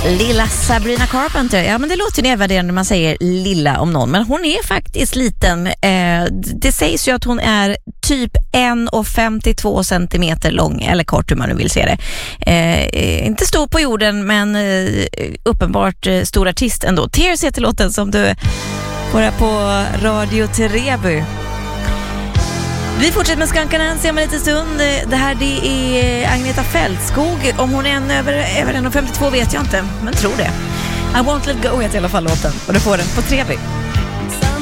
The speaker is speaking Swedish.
Lilla Sabrina Carpenter. Ja, men det låter ju nedvärderande när man säger lilla om någon. Men hon är faktiskt liten. Det sägs ju att hon är typ 1,52 centimeter lång. Eller kort hur man nu vill se det. Inte stor på jorden, men uppenbart stor artist ändå. Tears heter låten som du får här på Radio Treby. Vi fortsätter med Skankarna om en liten stund. Det här det är Agneta Fältskog. Om hon är över 1,52 vet jag inte, men tror det. I won't let go heter i alla fall låten. Och du får den på Treby.